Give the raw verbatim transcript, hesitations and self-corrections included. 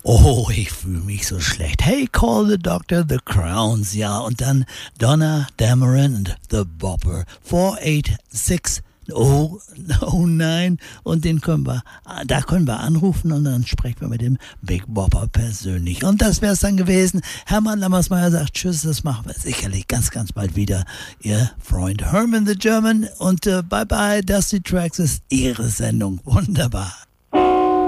Oh, ich fühle mich so schlecht. Hey, call the doctor, the Crowns, ja. Und dann Donna Dameron und The Bopper. vier acht sechs oh, oh nein. Und den können wir, da können wir anrufen und dann sprechen wir mit dem Big Bopper persönlich. Und das wäre es dann gewesen. Hermann Lammersmeyer sagt Tschüss, das machen wir sicherlich ganz, ganz bald wieder. Ihr Freund Herman the German und äh, bye bye, Dusty Tracks ist Ihre Sendung. Wunderbar.